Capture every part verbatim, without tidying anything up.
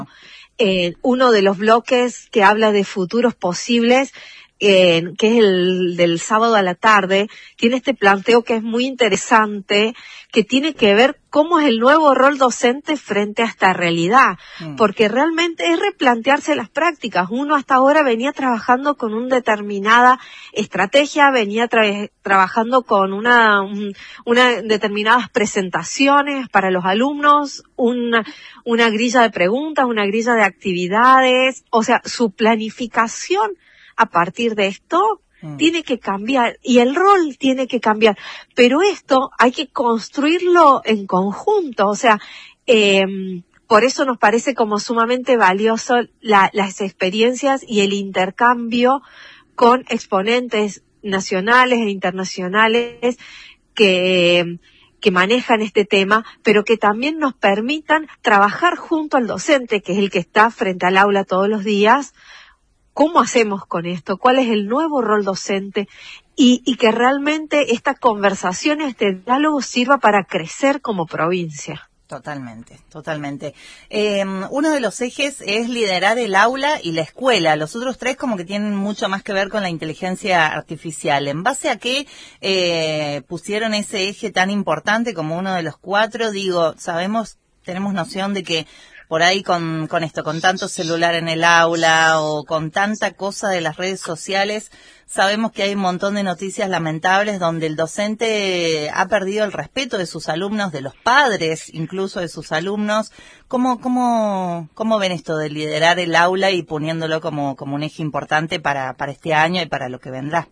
Eh, uno de los bloques que habla de futuros posibles, eh, que es el del sábado a la tarde, tiene este planteo que es muy interesante, que tiene que ver cómo es el nuevo rol docente frente a esta realidad, mm. porque realmente es replantearse las prácticas. Uno hasta ahora venía trabajando con una determinada estrategia, venía tra- trabajando con una, un, una determinadas presentaciones para los alumnos, una, una grilla de preguntas, una grilla de actividades, o sea, su planificación a partir de esto mm. tiene que cambiar y el rol tiene que cambiar, pero esto hay que construirlo en conjunto, o sea, eh, por eso nos parece como sumamente valioso la, las experiencias y el intercambio con exponentes nacionales e internacionales que, que manejan este tema, pero que también nos permitan trabajar junto al docente, que es el que está frente al aula todos los días. ¿Cómo hacemos con esto? ¿Cuál es el nuevo rol docente? Y, y que realmente esta conversación, este diálogo sirva para crecer como provincia. Totalmente, totalmente. Eh, uno de los ejes es liderar el aula y la escuela. Los otros tres como que tienen mucho más que ver con la inteligencia artificial. ¿En base a qué eh, pusieron ese eje tan importante como uno de los cuatro? Digo, sabemos, tenemos noción de que por ahí con, con esto, con tanto celular en el aula o con tanta cosa de las redes sociales, sabemos que hay un montón de noticias lamentables donde el docente ha perdido el respeto de sus alumnos, de los padres incluso de sus alumnos. ¿Cómo, cómo, cómo ven esto de liderar el aula y poniéndolo como, como un eje importante para, para este año y para lo que vendrá?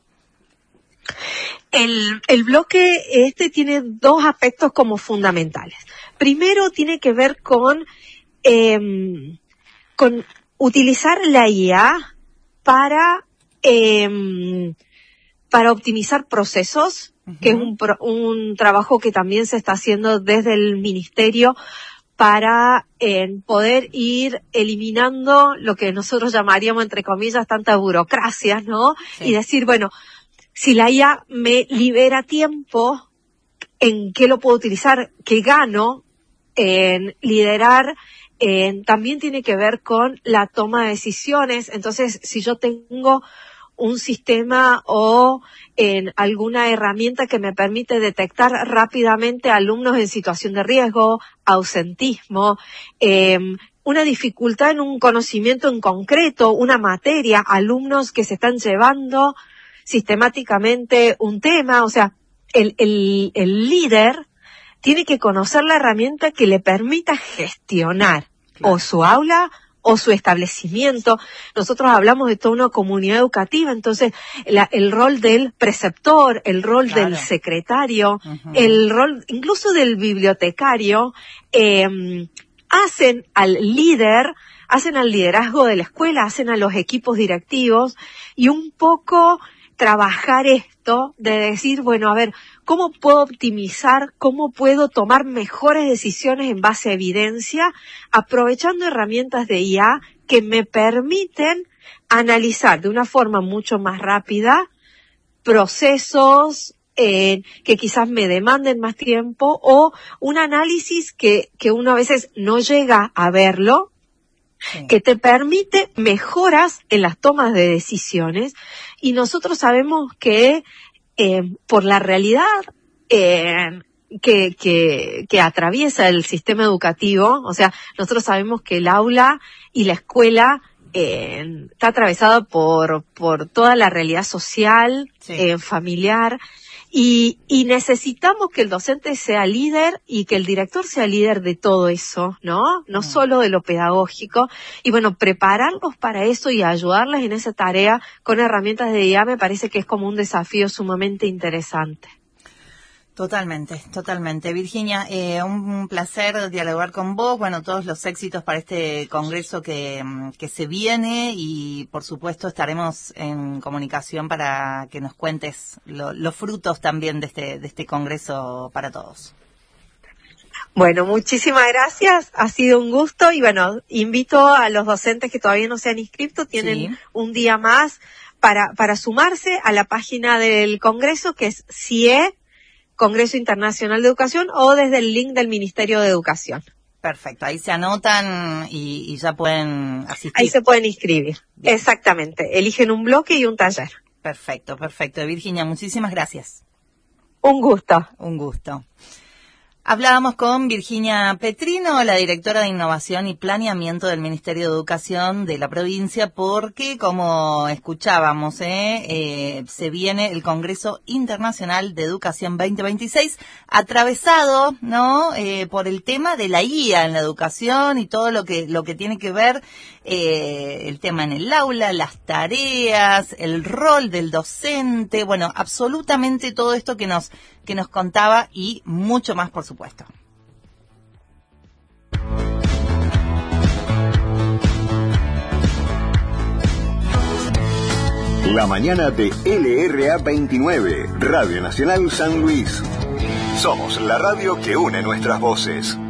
El, el bloque este tiene dos aspectos como fundamentales. Primero tiene que ver con Eh, con utilizar la I A para eh, para optimizar procesos, uh-huh. que es un, un trabajo que también se está haciendo desde el ministerio para eh, poder ir eliminando lo que nosotros llamaríamos, entre comillas, tanta burocracia, ¿no? Sí. Y decir, bueno, si la I A me libera tiempo, ¿en qué lo puedo utilizar? ¿Qué gano en liderar? Eh, también tiene que ver con la toma de decisiones. Entonces, si yo tengo un sistema o en alguna herramienta que me permite detectar rápidamente alumnos en situación de riesgo, ausentismo, eh, una dificultad en un conocimiento en concreto, una materia, alumnos que se están llevando sistemáticamente un tema, o sea, el, el, el líder tiene que conocer la herramienta que le permita gestionar claro. o su aula o su establecimiento. Nosotros hablamos de toda una comunidad educativa, entonces la, el rol del preceptor, el rol claro. del secretario, uh-huh. el rol incluso del bibliotecario, eh, hacen al líder, hacen al liderazgo de la escuela, hacen a los equipos directivos y un poco trabajar esto de decir, bueno, a ver, ¿cómo puedo optimizar, cómo puedo tomar mejores decisiones en base a evidencia, aprovechando herramientas de I A que me permiten analizar de una forma mucho más rápida procesos eh, que quizás me demanden más tiempo o un análisis que, que uno a veces no llega a verlo, sí. que te permite mejoras en las tomas de decisiones y nosotros sabemos que eh, por la realidad eh, que, que, que atraviesa el sistema educativo, o sea, nosotros sabemos que el aula y la escuela eh, está atravesada por, por toda la realidad social, sí. eh, familiar, Y, y necesitamos que el docente sea líder y que el director sea líder de todo eso, ¿no? No mm. solo de lo pedagógico. Y bueno, prepararlos para eso y ayudarles en esa tarea con herramientas de I A me parece que es como un desafío sumamente interesante. Totalmente, totalmente. Virginia, eh, un placer dialogar con vos. Bueno, todos los éxitos para este congreso que, que se viene y, por supuesto, estaremos en comunicación para que nos cuentes lo, los frutos también de este, de este congreso para todos. Bueno, muchísimas gracias. Ha sido un gusto y, bueno, invito a los docentes que todavía no se han inscrito, tienen sí. un día más para, para sumarse a la página del congreso que es C I E, Congreso Internacional de Educación, o desde el link del Ministerio de Educación. Perfecto, ahí se anotan y, y ya pueden asistir. Ahí se pueden inscribir, Bien. Exactamente. Eligen un bloque y un taller. Perfecto, perfecto. Virginia, muchísimas gracias. Un gusto. Un gusto. Hablábamos con Virginia Petrino, la directora de Innovación y Planeamiento del Ministerio de Educación de la provincia, porque, como escuchábamos, eh, eh, se viene el Congreso Internacional de Educación veinte veintiséis, atravesado, ¿no?, eh, por el tema de la I A en la educación y todo lo que lo que tiene que ver eh, el tema en el aula, las tareas, el rol del docente, bueno, absolutamente todo esto que nos que nos contaba y mucho más, por supuesto. La mañana de L R A veintinueve, Radio Nacional San Luis. Somos la radio que une nuestras voces.